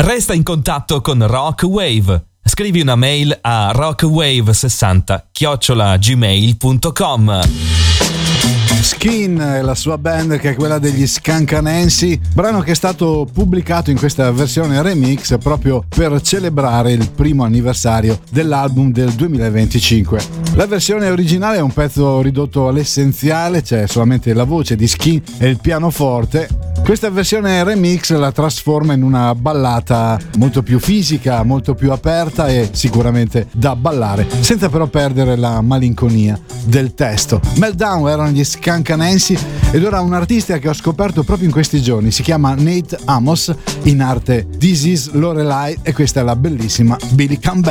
Resta in contatto con Rock Wave. Scrivi una mail a rockwave60@gmail.com. Skin e la sua band, che è quella degli Scancanensi, brano che è stato pubblicato in questa versione remix proprio per celebrare il primo anniversario dell'album del 2025. La versione originale è un pezzo ridotto all'essenziale, c'è solamente la voce di Skin e il pianoforte. Questa versione remix la trasforma in una ballata molto più fisica, molto più aperta e sicuramente da ballare, senza però perdere la malinconia del testo. Meltdown erano gli Scancanensi ed ora un artista che ho scoperto proprio in questi giorni, si chiama Nate Amos, in arte This Is Lorelai, e questa è la bellissima Billy Campbell.